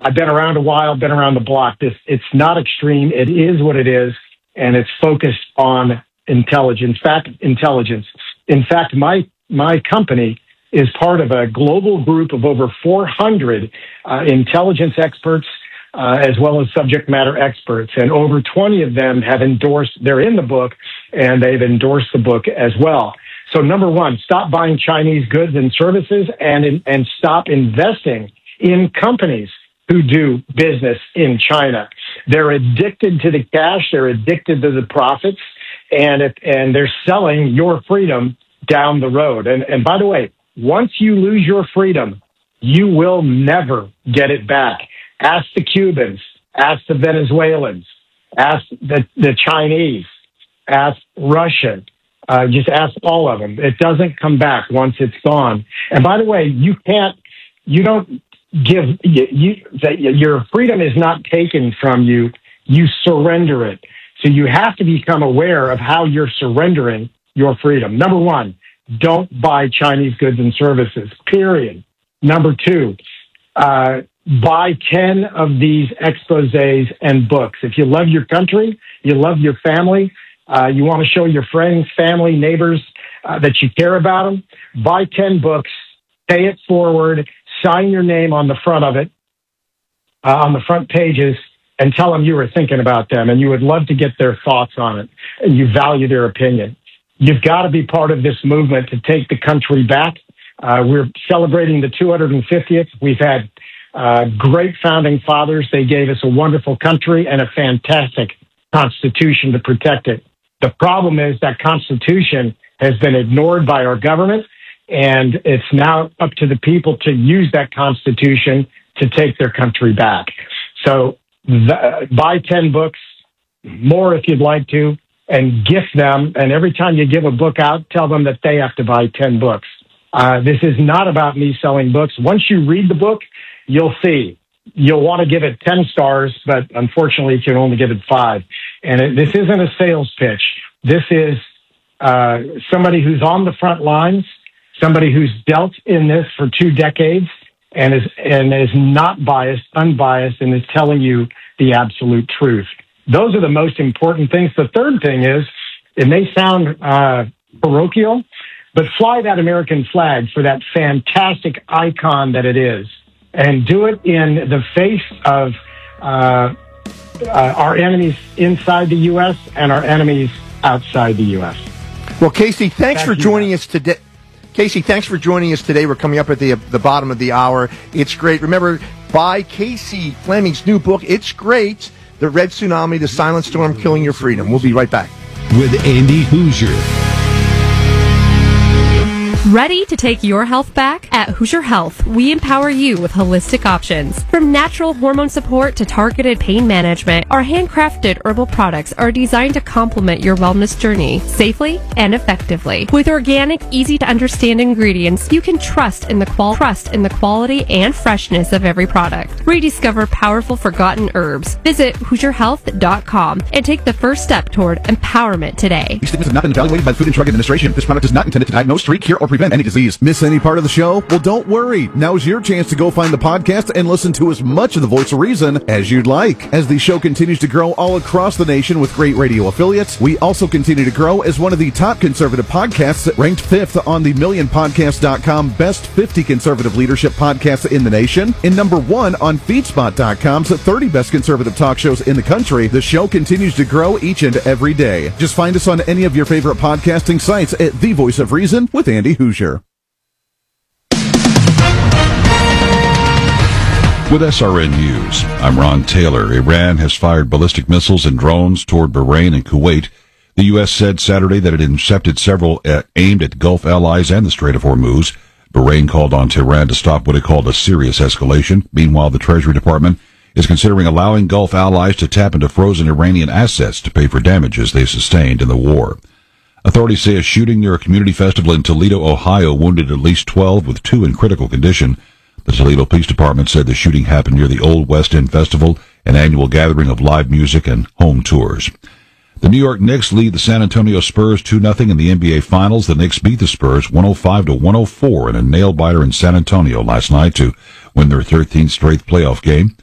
I've been around a while, been around the block. It's not extreme. It is what it is, and it's focused on intelligence. In fact, my company is part of a global group of over 400 intelligence experts, as well as subject matter experts. And over 20 of them have endorsed, they're in the book, and they've endorsed the book as well. So number one, stop buying Chinese goods and services and stop investing in companies who do business in China. They're addicted to the cash. They're addicted to the profits, and they're selling your freedom down the road. And by the way, once you lose your freedom, you will never get it back. Ask the Cubans, ask the Venezuelans, ask the Chinese, ask Russia. Just ask all of them. It doesn't come back once it's gone. And by the way, your freedom is not taken from you. You surrender it. So you have to become aware of how you're surrendering your freedom. Number one, don't buy Chinese goods and services, period. Number two, buy 10 of these exposés and books. If you love your country, you love your family, you want to show your friends, family, neighbors that you care about them, buy 10 books, pay it forward, sign your name on the front of it, on the front pages, and tell them you were thinking about them and you would love to get their thoughts on it and you value their opinion. You've got to be part of this movement to take the country back. We're celebrating the 250th. We've had great founding fathers. They gave us a wonderful country and a fantastic Constitution to protect it. The problem is that Constitution has been ignored by our government, and it's now up to the people to use that Constitution to take their country back. So buy 10 books, more if you'd like to, and gift them. And every time you give a book out, tell them that they have to buy 10 books. This is not about me selling books. Once you read the book, you'll see. You'll want to give it 10 stars, but unfortunately, you can only give it 5. And this isn't a sales pitch. This is somebody who's on the front lines, somebody who's dealt in this for 2 decades, and is not biased, unbiased, and is telling you the absolute truth. Those are the most important things. The third thing is, it may sound parochial, but fly that American flag for that fantastic icon that it is. And do it in the face of our enemies inside the U.S. and our enemies outside the U.S. Well, Casey, thanks for joining us today. Casey, thanks for joining us today. We're coming up at the bottom of the hour. It's great. Remember, buy Casey Fleming's new book. It's great. The Red Tsunami, The Silent Storm Killing Your Freedom. We'll be right back. With Andy Hoosier. Ready to take your health back? At Hoosier Health, we empower you with holistic options. From natural hormone support to targeted pain management, our handcrafted herbal products are designed to complement your wellness journey safely and effectively. With organic, easy-to-understand ingredients, you can trust in the quality and freshness of every product. Rediscover powerful forgotten herbs. Visit HoosierHealth.com and take the first step toward empowerment today. These statements have not been evaluated by the Food and Drug Administration. This product is not intended to diagnose, treat, cure, or prevent any disease. Miss any part of the show? Well, don't worry. Now's your chance to go find the podcast and listen to as much of the Voice of Reason as you'd like. As the show continues to grow all across the nation with great radio affiliates, we also continue to grow as one of the top conservative podcasts, ranked 5th on the MillionPodcast.com Best 50 Conservative Leadership Podcasts in the nation, and number 1 on FeedSpot.com's 30 Best Conservative Talk Shows in the country. The show continues to grow each and every day. Just find us on any of your favorite podcasting sites at The Voice of Reason with Andy Hoosier. With SRN News, I'm Ron Taylor. Iran has fired ballistic missiles and drones toward Bahrain and Kuwait. The U.S. said Saturday that it intercepted several aimed at Gulf allies and the Strait of Hormuz. Bahrain called on Tehran to stop what it called a serious escalation. Meanwhile, the Treasury Department is considering allowing Gulf allies to tap into frozen Iranian assets to pay for damages they sustained in the war. Authorities say a shooting near a community festival in Toledo, Ohio, wounded at least 12, with 2 in critical condition. The Toledo Police Department said the shooting happened near the Old West End Festival, an annual gathering of live music and home tours. The New York Knicks lead the San Antonio Spurs 2-0 in the NBA Finals. The Knicks beat the Spurs 105-104 in a nail-biter in San Antonio last night to win their 13th straight playoff game.